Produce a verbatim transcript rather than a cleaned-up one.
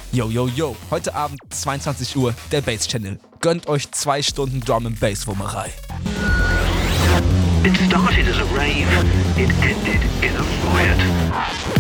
Yo, yo, yo. Heute Abend, zweiundzwanzig Uhr, der Bass Channel. Gönnt euch zwei Stunden Drum and Bass Wummerei. It started as a rave, it ended in a riot.